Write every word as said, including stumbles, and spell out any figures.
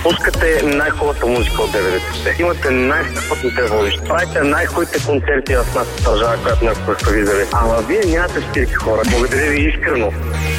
Пускате най-хубавата музика от деветдесетте. Имате най-страхотните водещи. Правите най-хубавите концерти в нашата държава, която някога сте виждали. Ама вие нямате стирки хора. Благодаря ви искрено.